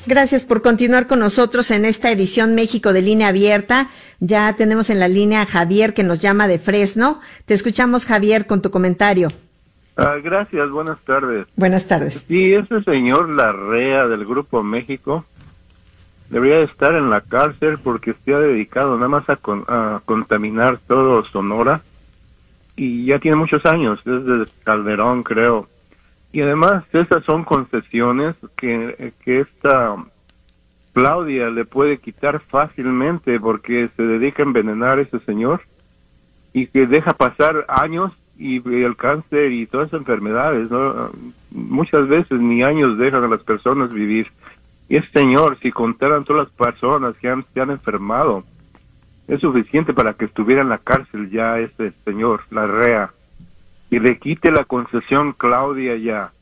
Gracias por continuar con nosotros en esta edición México de Línea Abierta. Ya tenemos en la línea a Javier, que nos llama de Fresno. Te escuchamos, Javier, con tu comentario. Gracias, buenas tardes. Buenas tardes. Sí, ese señor Larrea del Grupo México debería estar en la cárcel porque se ha dedicado nada más a contaminar todo Sonora, y ya tiene muchos años, desde Calderón, creo. Y además esas son concesiones que esta Claudia le puede quitar fácilmente, porque se dedica a envenenar a ese señor y que deja pasar años y el cáncer y todas esas enfermedades, ¿no? Muchas veces ni años dejan a las personas vivir. Y ese señor, si contaran todas las personas que se han enfermado, es suficiente para que estuviera en la cárcel ya ese señor Larrea. Y le quite la concesión Claudia ya.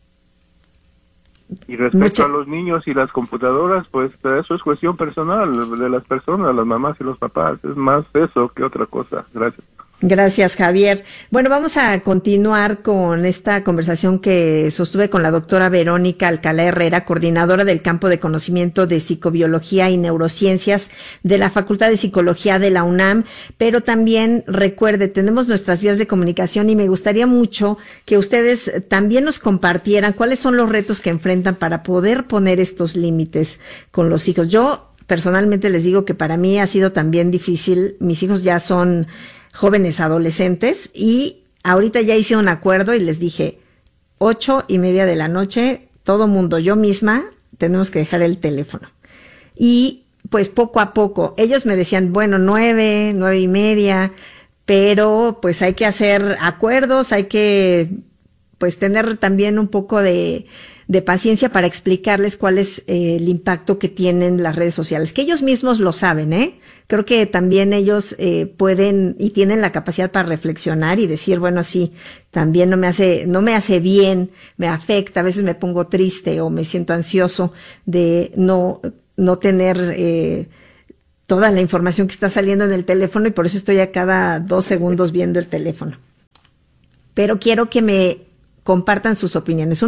Y respecto a los niños y las computadoras, pues eso es cuestión personal de las personas, las mamás y los papás. Es más eso que otra cosa. Gracias. Gracias, Javier. Bueno, vamos a continuar con esta conversación que sostuve con la doctora Verónica Alcalá Herrera, coordinadora del campo de conocimiento de psicobiología y neurociencias de la Facultad de Psicología de la UNAM, pero también recuerde, tenemos nuestras vías de comunicación y me gustaría mucho que ustedes también nos compartieran cuáles son los retos que enfrentan para poder poner estos límites con los hijos. Yo personalmente les digo que para mí ha sido también difícil. Mis hijos ya son jóvenes adolescentes y ahorita ya hice un acuerdo y les dije 8:30 de la noche, todo mundo, yo misma, tenemos que dejar el teléfono. Y pues poco a poco, ellos me decían, bueno, 9:30, pero pues hay que hacer acuerdos, hay que pues tener también un poco de paciencia para explicarles cuál es el impacto que tienen las redes sociales, que ellos mismos lo saben, ¿eh? Creo que también ellos pueden y tienen la capacidad para reflexionar y decir, bueno, sí, también no me hace bien, me afecta, a veces me pongo triste o me siento ansioso de no tener toda la información que está saliendo en el teléfono, y por eso estoy a cada 2 segundos viendo el teléfono. Pero quiero que me compartan sus opiniones.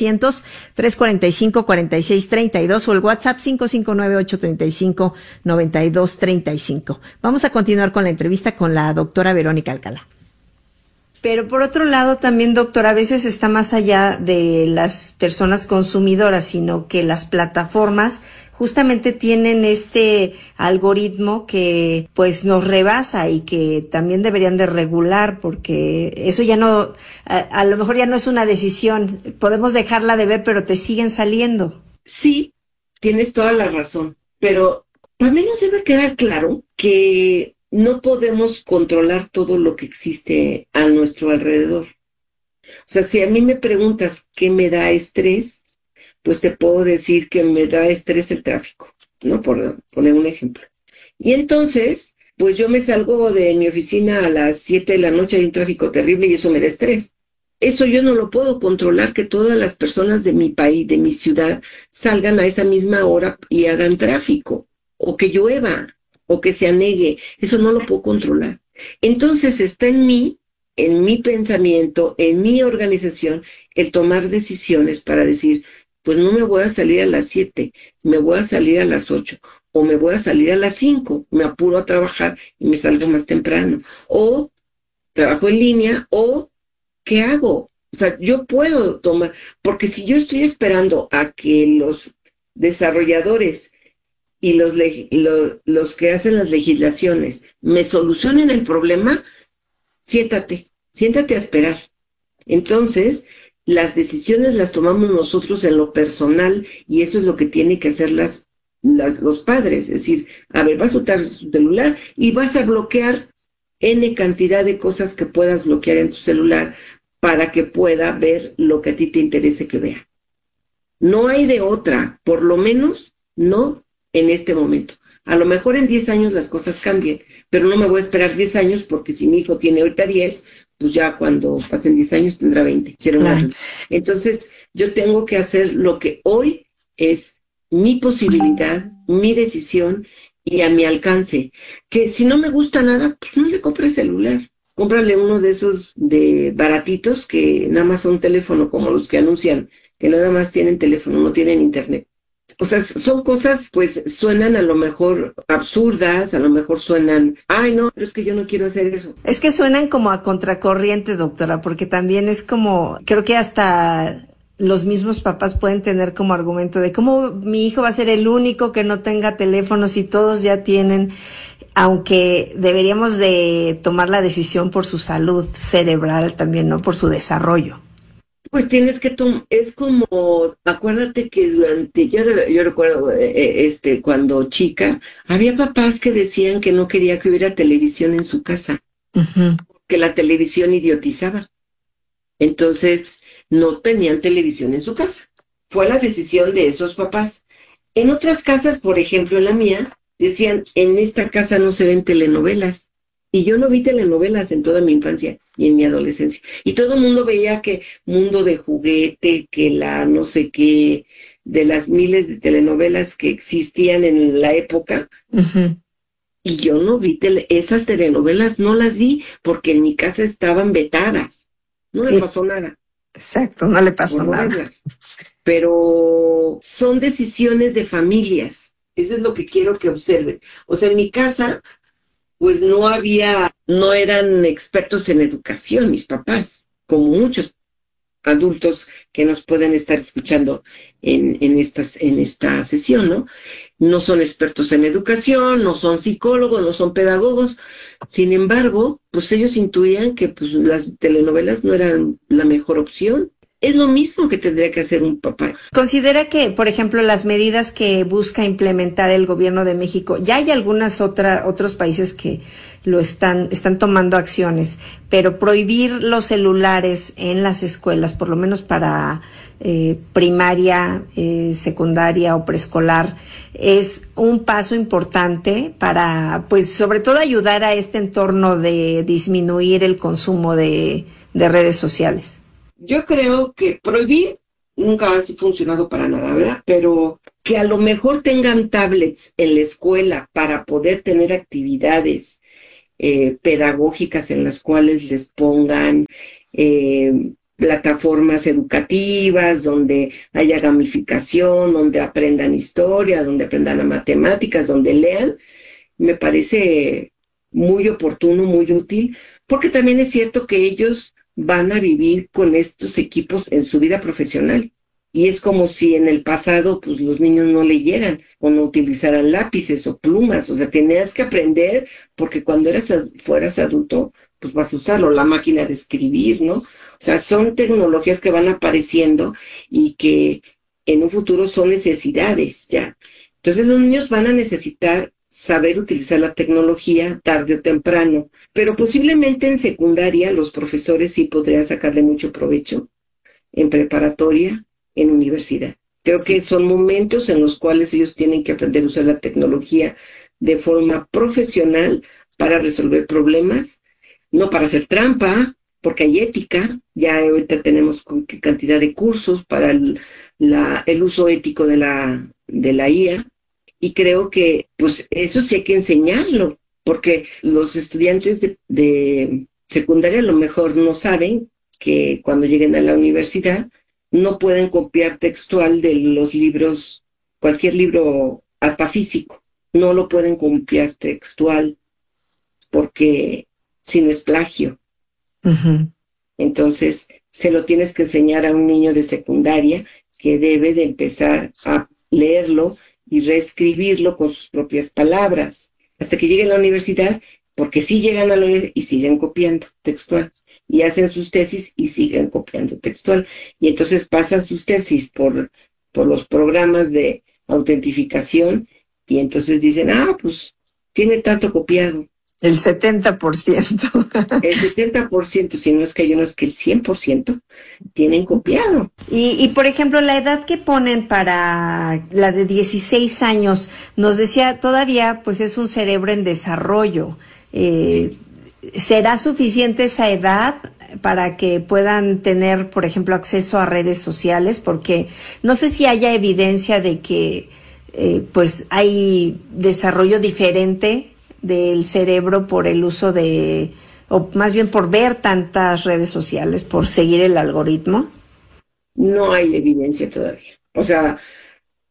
1-800-345-4632 o el WhatsApp 559-835-9235. Vamos a continuar con la entrevista con la doctora Verónica Alcalá. Pero por otro lado también, doctora, a veces está más allá de las personas consumidoras, sino que las plataformas justamente tienen este algoritmo que pues nos rebasa y que también deberían de regular, porque eso ya no, a lo mejor ya no es una decisión, podemos dejarla de ver, pero te siguen saliendo. Sí, tienes toda la razón, pero también nos debe quedar claro que no podemos controlar todo lo que existe a nuestro alrededor. O sea, si a mí me preguntas qué me da estrés, pues te puedo decir que me da estrés el tráfico, ¿no? Por poner un ejemplo. Y entonces, pues yo me salgo de mi oficina a las 7 de la noche, hay un tráfico terrible y eso me da estrés. Eso yo no lo puedo controlar, que todas las personas de mi país, de mi ciudad, salgan a esa misma hora y hagan tráfico, o que llueva, o que se anegue. Eso no lo puedo controlar. Entonces está en mí, en mi pensamiento, en mi organización, el tomar decisiones para decir, pues no me voy a salir a las 7, me voy a salir a las 8, o me voy a salir a las 5, me apuro a trabajar y me salgo más temprano, o trabajo en línea, o ¿qué hago? O sea, yo puedo tomar, porque si yo estoy esperando a que los desarrolladores y los que hacen las legislaciones me solucionen el problema, siéntate a esperar. Entonces, las decisiones las tomamos nosotros en lo personal y eso es lo que tienen que hacer los padres. Es decir, a ver, vas a usar su celular y vas a bloquear N cantidad de cosas que puedas bloquear en tu celular para que pueda ver lo que a ti te interese que vea. No hay de otra, por lo menos no en este momento. A lo mejor en 10 años las cosas cambien, pero no me voy a esperar 10 años porque si mi hijo tiene ahorita 10, pues ya cuando pasen 10 años tendrá 20. Claro. Entonces, yo tengo que hacer lo que hoy es mi posibilidad, mi decisión y a mi alcance. Que si no me gusta nada, pues no le compre celular. Cómprale uno de esos de baratitos que nada más son teléfono, como los que anuncian, que nada más tienen teléfono, no tienen internet. O sea, son cosas, pues suenan a lo mejor absurdas, a lo mejor suenan, ay no, pero es que yo no quiero hacer eso. Es que suenan como a contracorriente, doctora, porque también es como, creo que hasta los mismos papás pueden tener como argumento de cómo mi hijo va a ser el único que no tenga teléfonos y todos ya tienen, aunque deberíamos de tomar la decisión por su salud cerebral también, ¿no? Por su desarrollo. Pues tienes que es como, acuérdate que yo recuerdo, cuando chica, había papás que decían que no quería que hubiera televisión en su casa, Uh-huh. que la televisión idiotizaba. Entonces, no tenían televisión en su casa. Fue la decisión de esos papás. En otras casas, por ejemplo, en la mía, decían, en esta casa no se ven telenovelas. Y yo no vi telenovelas en toda mi infancia y en mi adolescencia. Y todo el mundo veía que Mundo de Juguete, que la no sé qué, de las miles de telenovelas que existían en la época. Uh-huh. Y yo no vi esas telenovelas, no las vi porque en mi casa estaban vetadas. No me pasó nada Exacto, no le pasó por no nada. verlas. Pero son decisiones de familias. Eso es lo que quiero que observen. O sea, en mi casa pues no eran expertos en educación mis papás, como muchos adultos que nos pueden estar escuchando en esta sesión, ¿no? No son expertos en educación, no son psicólogos, no son pedagogos. Sin embargo, pues ellos intuían que pues las telenovelas no eran la mejor opción. Es lo mismo que tendría que hacer un papá. Considera que, por ejemplo, las medidas que busca implementar el gobierno de México, ya hay otros países que están tomando acciones, pero prohibir los celulares en las escuelas, por lo menos para primaria, secundaria o preescolar, es un paso importante para, pues, sobre todo ayudar a este entorno de disminuir el consumo de redes sociales. Yo creo que prohibir nunca ha funcionado para nada, ¿verdad? Pero que a lo mejor tengan tablets en la escuela para poder tener actividades pedagógicas en las cuales les pongan plataformas educativas, donde haya gamificación, donde aprendan historia, donde aprendan matemáticas, donde lean, me parece muy oportuno, muy útil, porque también es cierto que ellos van a vivir con estos equipos en su vida profesional. Y es como si en el pasado pues los niños no leyeran o no utilizaran lápices o plumas. O sea, tenías que aprender porque cuando fueras adulto pues vas a usarlo, la máquina de escribir, ¿no? O sea, son tecnologías que van apareciendo y que en un futuro son necesidades ya. Entonces los niños van a necesitar saber utilizar la tecnología tarde o temprano, pero posiblemente en secundaria los profesores sí podrían sacarle mucho provecho, en preparatoria, en universidad. Creo que son momentos en los cuales ellos tienen que aprender a usar la tecnología de forma profesional para resolver problemas, no para hacer trampa, porque hay ética, ya ahorita tenemos cantidad de cursos para el uso ético de la IA, y creo que pues eso sí hay que enseñarlo, porque los estudiantes de secundaria a lo mejor no saben que cuando lleguen a la universidad no pueden copiar textual de los libros, cualquier libro, hasta físico, no lo pueden copiar textual porque si no es plagio. Uh-huh. Entonces, se lo tienes que enseñar a un niño de secundaria que debe de empezar a leerlo y reescribirlo con sus propias palabras, hasta que llegue a la universidad, porque sí llegan a la universidad y siguen copiando textual, y hacen sus tesis y siguen copiando textual, y entonces pasan sus tesis por los programas de autentificación, y entonces dicen, pues tiene tanto copiado. El 70%. El 70%, si no es que hay unos que el 100% tienen copiado. Y por ejemplo, la edad que ponen para la de 16 años, nos decía, todavía pues es un cerebro en desarrollo. Sí. ¿Será suficiente esa edad para que puedan tener, por ejemplo, acceso a redes sociales? Porque no sé si haya evidencia de que pues hay desarrollo diferente del cerebro por el uso o más bien por ver tantas redes sociales, por seguir el algoritmo. No hay evidencia todavía. O sea,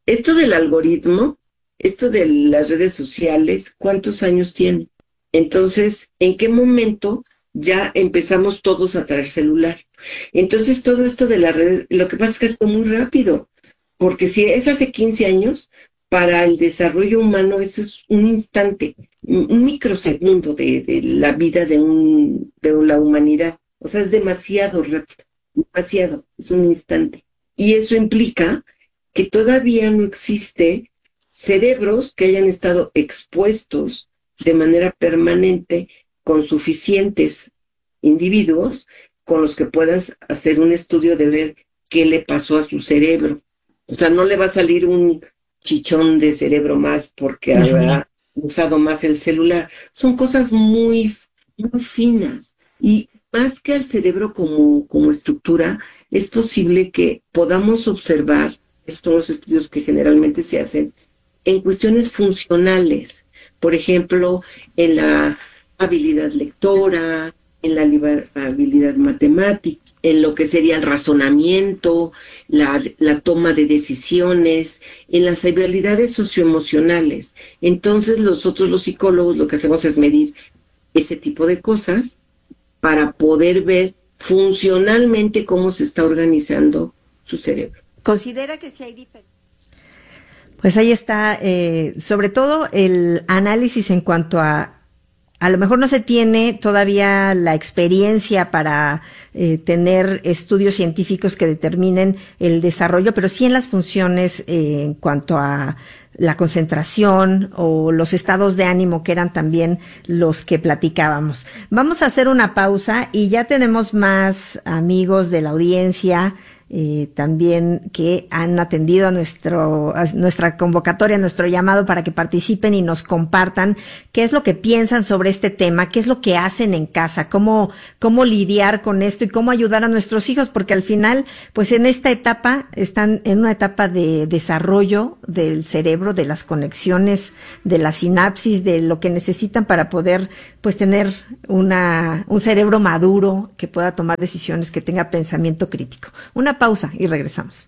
Esto del algoritmo, esto de las redes sociales, ¿cuántos años tiene? Entonces, ¿en qué momento ya empezamos todos a traer celular? Entonces, todo esto de la red, lo que pasa es que es muy rápido, porque si es hace 15 años, para el desarrollo humano eso es un instante, un microsegundo de la vida de la humanidad. O sea, es demasiado rápido, demasiado, es un instante. Y eso implica que todavía no existe cerebros que hayan estado expuestos de manera permanente con suficientes individuos con los que puedas hacer un estudio de ver qué le pasó a su cerebro. O sea, no le va a salir un chichón de cerebro más porque habrá usado más el celular. Son cosas muy, muy finas. Y más que al cerebro como estructura, es posible que podamos observar, estos son los estudios que generalmente se hacen, en cuestiones funcionales. Por ejemplo, en la habilidad lectora, en la habilidad matemática, en lo que sería el razonamiento, la toma de decisiones, en las habilidades socioemocionales. Entonces nosotros los psicólogos lo que hacemos es medir ese tipo de cosas para poder ver funcionalmente cómo se está organizando su cerebro. ¿Considera que sí hay diferencia? Pues ahí está, sobre todo el análisis en cuanto a lo mejor no se tiene todavía la experiencia para tener estudios científicos que determinen el desarrollo, pero sí en las funciones en cuanto a la concentración o los estados de ánimo que eran también los que platicábamos. Vamos a hacer una pausa y ya tenemos más amigos de la audiencia también que han atendido a nuestra convocatoria, a nuestro llamado para que participen y nos compartan qué es lo que piensan sobre este tema, qué es lo que hacen en casa, cómo lidiar con esto y cómo ayudar a nuestros hijos, porque al final, pues en esta etapa, están en una etapa de desarrollo del cerebro, de las conexiones, de la sinapsis, de lo que necesitan para poder, pues tener un cerebro maduro que pueda tomar decisiones, que tenga pensamiento crítico. Una pausa y regresamos.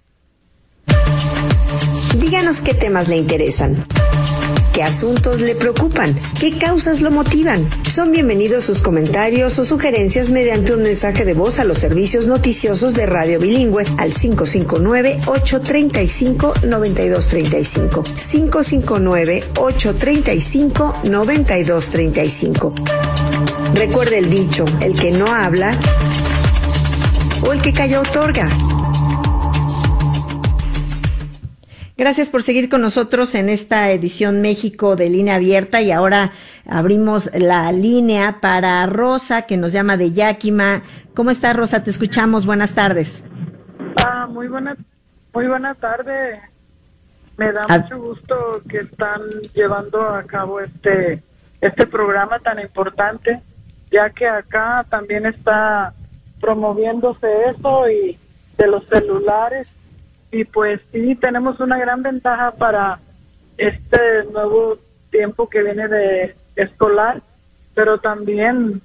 Díganos qué temas le interesan, qué asuntos le preocupan, qué causas lo motivan. Son bienvenidos sus comentarios o sugerencias mediante un mensaje de voz a los servicios noticiosos de Radio Bilingüe al 559-835-9235. 559-835-9235. Recuerde el dicho, el que no habla o el que calla otorga. Gracias por seguir con nosotros en esta edición México de Línea Abierta, y ahora abrimos la línea para Rosa, que nos llama de Yakima. ¿Cómo estás, Rosa? Te escuchamos. Buenas tardes. Muy buena tarde. Me da mucho gusto que están llevando a cabo este programa tan importante, ya que acá también está promoviéndose eso y de los celulares. Y pues sí, tenemos una gran ventaja para este nuevo tiempo que viene de escolar, pero también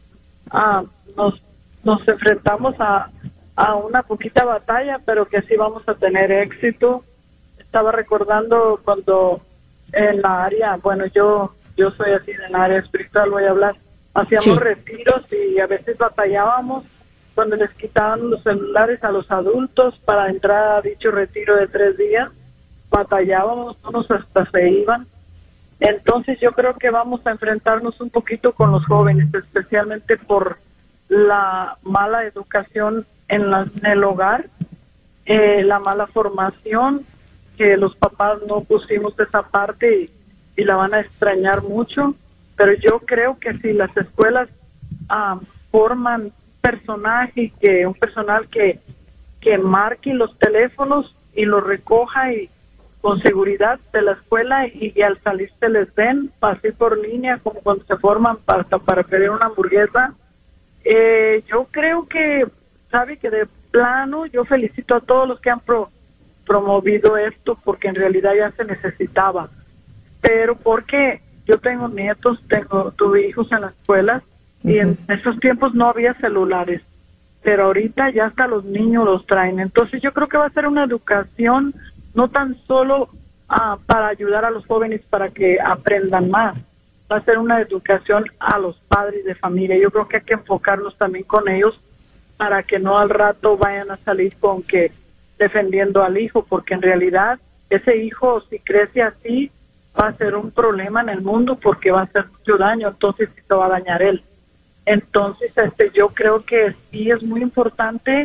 nos enfrentamos a una poquita batalla, pero que sí vamos a tener éxito. Estaba recordando cuando en la área, bueno, yo soy así en la área espiritual, voy a hablar, hacíamos retiros y a veces batallábamos cuando les quitaban los celulares a los adultos para entrar a dicho retiro de 3 días, batallábamos, unos hasta se iban. Entonces yo creo que vamos a enfrentarnos un poquito con los jóvenes, especialmente por la mala educación en el hogar, la mala formación, que los papás no pusimos esa parte y la van a extrañar mucho, pero yo creo que si las escuelas forman un personal que marque los teléfonos y los recoja y con seguridad de la escuela y al salir se les den, así por línea, como cuando se forman para pedir una hamburguesa. Yo creo que, sabe que de plano, yo felicito a todos los que han promovido esto, porque en realidad ya se necesitaba. Pero porque yo tengo nietos, tuve hijos en las escuelas, y en esos tiempos no había celulares, pero ahorita ya hasta los niños los traen. Entonces yo creo que va a ser una educación no tan solo para ayudar a los jóvenes para que aprendan más. Va a ser una educación a los padres de familia. Yo creo que hay que enfocarnos también con ellos para que no al rato vayan a salir con que defendiendo al hijo, porque en realidad ese hijo, si crece así, va a ser un problema en el mundo porque va a hacer mucho daño, entonces sí se va a dañar él. Entonces, yo creo que sí es muy importante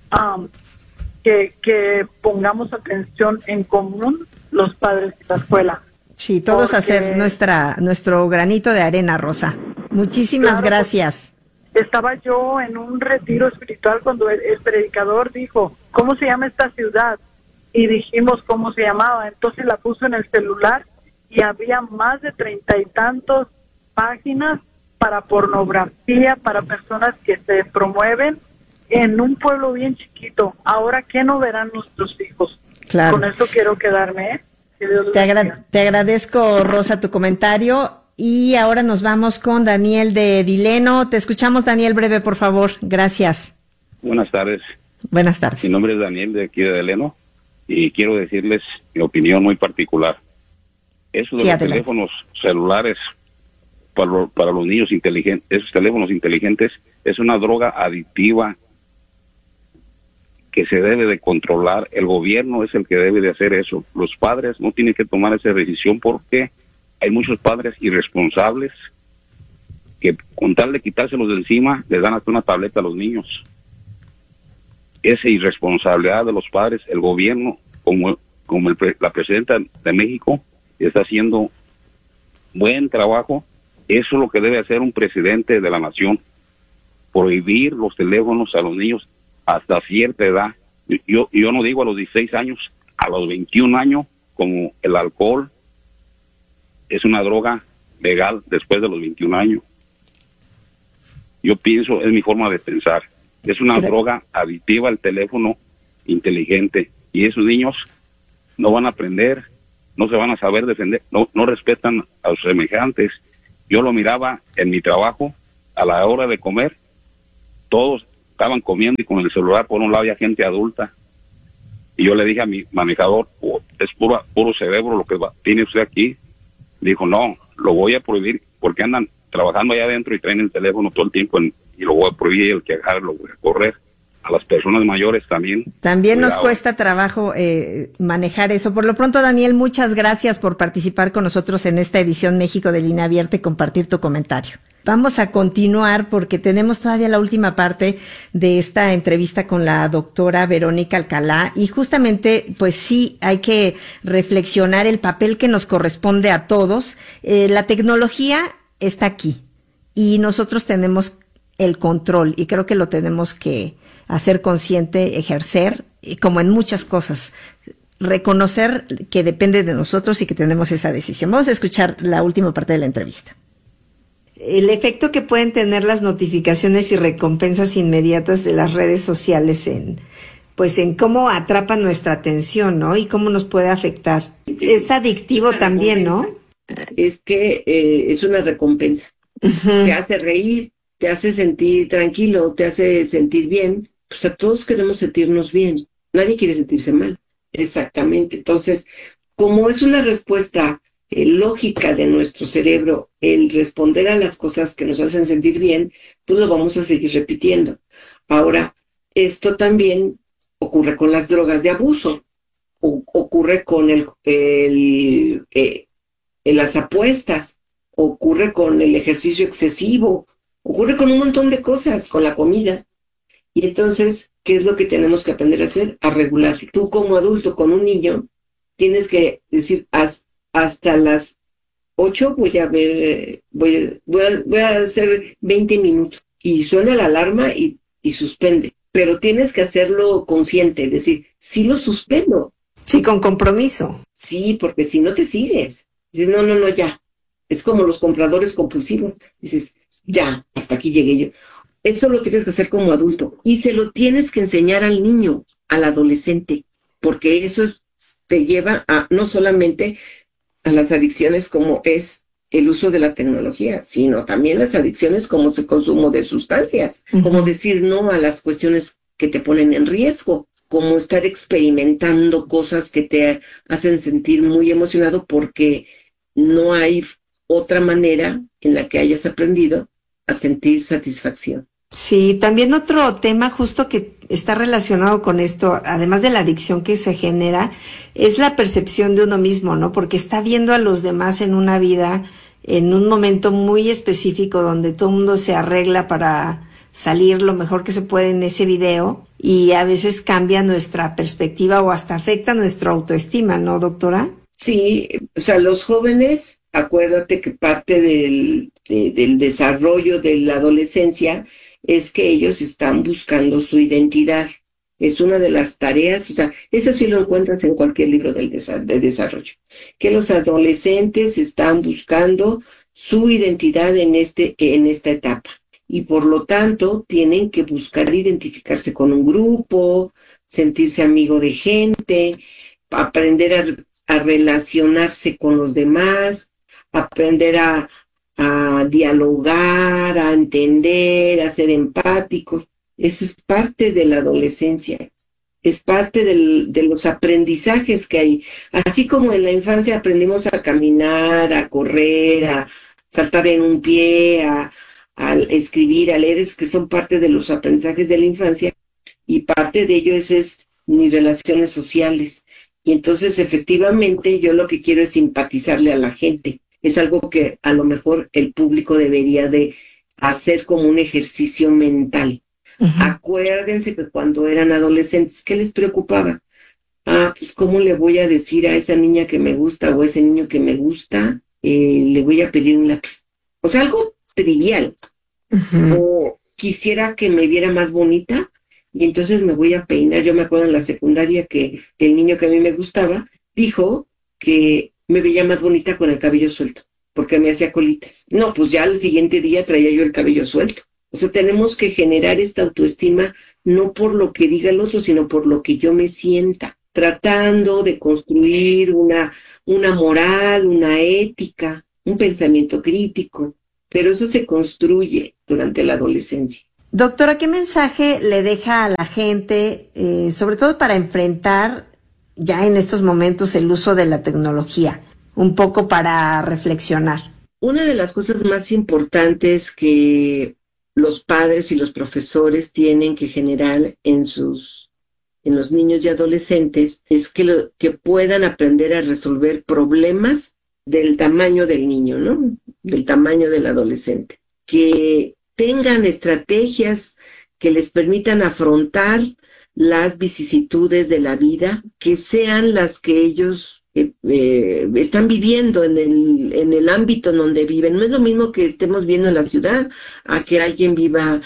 que pongamos atención en común los padres de la escuela. Sí, todos hacer nuestro granito de arena, Rosa. Muchísimas gracias. Estaba yo en un retiro espiritual cuando el predicador dijo, ¿cómo se llama esta ciudad? Y dijimos cómo se llamaba. Entonces la puso en el celular y había más de 30 y tantos páginas para pornografía, para personas que se promueven en un pueblo bien chiquito. Ahora, ¿qué no verán nuestros hijos? Claro. Con esto quiero quedarme. Te agradezco, Rosa, tu comentario. Y ahora nos vamos con Daniel de Dileno. Te escuchamos, Daniel, breve, por favor. Gracias. Buenas tardes. Buenas tardes. Mi nombre es Daniel, de aquí de Dileno, y quiero decirles mi opinión muy particular. Eso de los teléfonos celulares para los niños inteligentes, esos teléfonos inteligentes, es una droga adictiva que se debe de controlar. El gobierno es el que debe de hacer eso. Los padres no tienen que tomar esa decisión porque hay muchos padres irresponsables que con tal de quitárselos de encima les dan hasta una tableta a los niños. Esa irresponsabilidad de los padres, el gobierno, como la presidenta de México, está haciendo buen trabajo. Eso es lo que debe hacer un presidente de la nación, prohibir los teléfonos a los niños hasta cierta edad. Yo no digo a los 16 años, a los 21 años, como el alcohol es una droga legal después de los 21 años. Yo pienso, es mi forma de pensar, es una droga adictiva el teléfono inteligente, y esos niños no van a aprender, no se van a saber defender, no respetan a sus semejantes. Yo lo miraba en mi trabajo, a la hora de comer, todos estaban comiendo y con el celular por un lado ya gente adulta. Y yo le dije a mi manejador, es puro cerebro lo que tiene usted aquí. Dijo, no, lo voy a prohibir porque andan trabajando allá adentro y traen el teléfono todo el tiempo y lo voy a prohibir, el que agarre lo voy a correr. A las personas mayores también. También nos cuesta trabajo manejar eso. Por lo pronto, Daniel, muchas gracias por participar con nosotros en esta edición México de Línea Abierta y compartir tu comentario. Vamos a continuar porque tenemos todavía la última parte de esta entrevista con la doctora Verónica Alcalá y justamente, pues sí, hay que reflexionar el papel que nos corresponde a todos. La tecnología está aquí y nosotros tenemos el control y creo que lo tenemos que hacer consciente, ejercer, y como en muchas cosas, reconocer que depende de nosotros y que tenemos esa decisión. Vamos a escuchar la última parte de la entrevista. El efecto que pueden tener las notificaciones y recompensas inmediatas de las redes sociales en cómo atrapan nuestra atención, ¿no? Y cómo nos puede afectar. Es adictivo también, ¿no? Es que es una recompensa. Te hace reír, te hace sentir tranquilo, te hace sentir bien. Pues a todos queremos sentirnos bien. Nadie quiere sentirse mal. Exactamente. Entonces, como es una respuesta lógica de nuestro cerebro, el responder a las cosas que nos hacen sentir bien, pues lo vamos a seguir repitiendo. Ahora, esto también ocurre con las drogas de abuso, ocurre con las apuestas, ocurre con el ejercicio excesivo, ocurre con un montón de cosas, con la comida. Y entonces, ¿qué es lo que tenemos que aprender a hacer? A regular. Tú como adulto con un niño, tienes que decir, hasta las 8 voy a hacer 20 minutos. Y suena la alarma y suspende. Pero tienes que hacerlo consciente, decir, sí lo suspendo. Sí, con compromiso. Sí, porque si no te sigues. Dices, no, ya. Es como los compradores compulsivos. Dices, ya, hasta aquí llegué yo. Eso lo tienes que hacer como adulto. Y se lo tienes que enseñar al niño, al adolescente. Porque eso te lleva a no solamente a las adicciones como es el uso de la tecnología, sino también las adicciones como el consumo de sustancias. Como decir no a las cuestiones que te ponen en riesgo. como estar experimentando cosas que te hacen sentir muy emocionado porque no hay otra manera en la que hayas aprendido a sentir satisfacción. Sí, también otro tema justo que está relacionado con esto, además de la adicción que se genera, es la percepción de uno mismo, ¿no? Porque está viendo a los demás en una vida, en un momento muy específico donde todo el mundo se arregla para salir lo mejor que se puede en ese video, y a veces cambia nuestra perspectiva o hasta afecta nuestra autoestima, ¿no, doctora? Sí, o sea, los jóvenes, acuérdate que parte del desarrollo de la adolescencia es que ellos están buscando su identidad. Es una de las tareas, o sea, eso sí lo encuentras en cualquier libro de desarrollo, que los adolescentes están buscando su identidad en esta etapa, y por lo tanto tienen que buscar identificarse con un grupo, sentirse amigo de gente, aprender a relacionarse con los demás, aprender a dialogar, a entender, a ser empáticos. Eso es parte de la adolescencia, es parte de los aprendizajes que hay. Así como en la infancia aprendimos a caminar, a correr, a saltar en un pie, a escribir, a leer, es que son parte de los aprendizajes de la infancia, y parte de ello es mis relaciones sociales. Y entonces, efectivamente, yo lo que quiero es simpatizarle a la gente. Es algo que a lo mejor el público debería de hacer como un ejercicio mental. Uh-huh. Acuérdense que cuando eran adolescentes, ¿qué les preocupaba? Pues ¿cómo le voy a decir a esa niña que me gusta o a ese niño que me gusta? Le voy a pedir un lápiz. O sea, algo trivial. Uh-huh. O quisiera que me viera más bonita y entonces me voy a peinar. Yo me acuerdo en la secundaria que el niño que a mí me gustaba dijo que me veía más bonita con el cabello suelto, porque me hacía colitas. No, pues ya al siguiente día traía yo el cabello suelto. O sea, tenemos que generar esta autoestima no por lo que diga el otro, sino por lo que yo me sienta, tratando de construir una moral, una ética, un pensamiento crítico, pero eso se construye durante la adolescencia. Doctora, ¿qué mensaje le deja a la gente, sobre todo para enfrentar ya en estos momentos el uso de la tecnología, un poco para reflexionar? Una de las cosas más importantes que los padres y los profesores tienen que generar en los niños y adolescentes es que puedan aprender a resolver problemas del tamaño del niño, ¿no? Del tamaño del adolescente. Que tengan estrategias que les permitan afrontar las vicisitudes de la vida, que sean las que ellos están viviendo en el ámbito en donde viven. No es lo mismo que estemos viendo en la ciudad a que alguien viva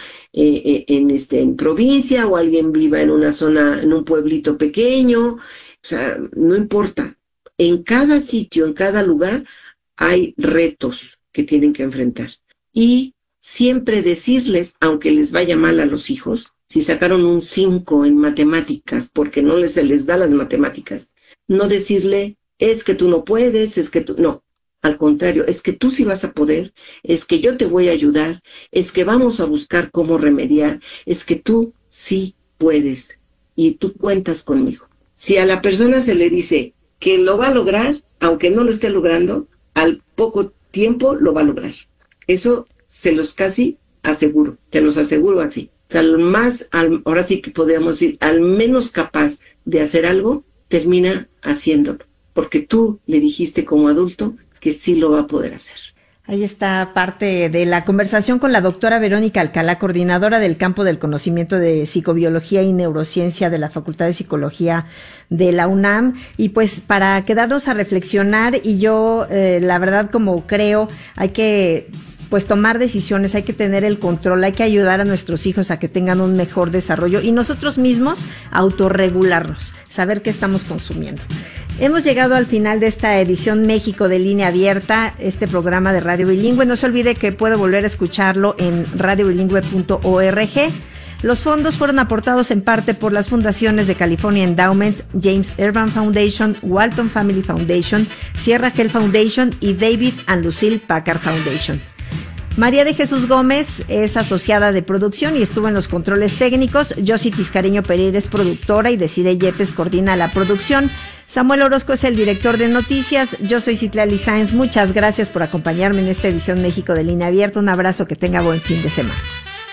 en provincia, o alguien viva en una zona, en un pueblito pequeño. O sea, no importa. En cada sitio, en cada lugar, hay retos que tienen que enfrentar. Y siempre decirles, aunque les vaya mal a los hijos, si sacaron un 5 en matemáticas porque se les da las matemáticas, no decirle, es que tú no puedes, es que tú... No, al contrario, es que tú sí vas a poder, es que yo te voy a ayudar, es que vamos a buscar cómo remediar, es que tú sí puedes y tú cuentas conmigo. Si a la persona se le dice que lo va a lograr, aunque no lo esté logrando, al poco tiempo lo va a lograr. Eso se los casi aseguro, te los aseguro así. O sea, ahora sí que podríamos decir, al menos capaz de hacer algo, termina haciéndolo, porque tú le dijiste como adulto que sí lo va a poder hacer. Ahí está parte de la conversación con la doctora Verónica Alcalá, coordinadora del campo del conocimiento de psicobiología y neurociencia de la Facultad de Psicología de la UNAM. Y pues para quedarnos a reflexionar, y yo la verdad como creo, hay que pues tomar decisiones, hay que tener el control, hay que ayudar a nuestros hijos a que tengan un mejor desarrollo y nosotros mismos autorregularnos, saber qué estamos consumiendo. Hemos llegado al final de esta edición México de Línea Abierta, este programa de Radio Bilingüe. No se olvide que puede volver a escucharlo en radiobilingüe.org. Los fondos fueron aportados en parte por las fundaciones de California Endowment, James Urban Foundation, Walton Family Foundation, Sierra Health Foundation y David and Lucille Packard Foundation. María de Jesús Gómez es asociada de producción y estuvo en los controles técnicos. Yossi Tiscareño Pereira es productora y Desiree Yepes coordina la producción. Samuel Orozco es el director de noticias. Yo soy Citlali Sáenz. Muchas gracias por acompañarme en esta edición México de Línea Abierta. Un abrazo, que tenga buen fin de semana.